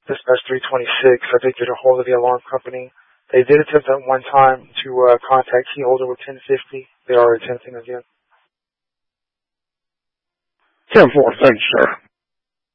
Dispatch 326. I did get a hold of the alarm company. They did attempt at one time to contact key holder with 1050. They are attempting again. 10-4, thank you, sir.